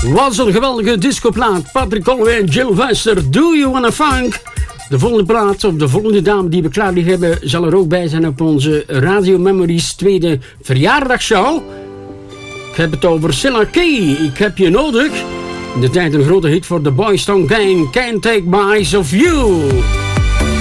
Was een geweldige discoplaat. Patrick Conway en Jill Vester. Do You Wanna Funk? De volgende plaat, of de volgende dame die we klaar liggen hebben, zal er ook bij zijn op onze Radio Memories tweede verjaardagshow. Ik heb het over Cilla Key. Ik heb je nodig. In de tijd een grote hit voor de Boys Town Gang. Can't Take My Eyes Off You.